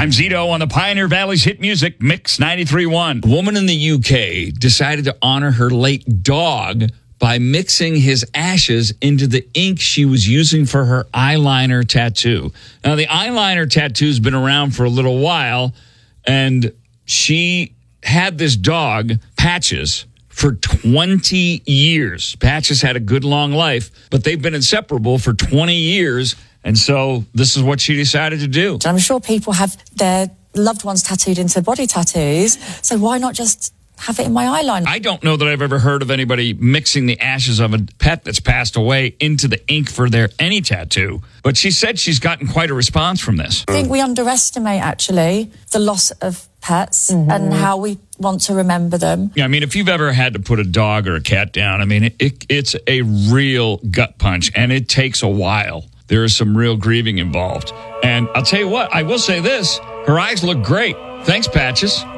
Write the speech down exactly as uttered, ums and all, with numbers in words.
I'm Zito on the Pioneer Valley's hit music, Mix ninety-three point one. A woman in the U K decided to honor her late dog by mixing his ashes into the ink she was using for her eyeliner tattoo. Now, the eyeliner tattoo's been around for a little while, and she had this dog, Patches, for twenty years. Patches had a good long life, but they've been inseparable for twenty years, and so this is what she decided to do. I'm sure people have their loved ones tattooed into body tattoos, so why not just have it in my eyeliner? I don't know that I've ever heard of anybody mixing the ashes of a pet that's passed away into the ink for their any tattoo. But she said she's gotten quite a response from this. I think we underestimate, actually, the loss of pets mm-hmm. and how we want to remember them. Yeah, I mean, if you've ever had to put a dog or a cat down, I mean, it, it, it's a real gut punch, and it takes a while. There is some real grieving involved. And I'll tell you what, I will say this, her eyes look great. Thanks, Patches.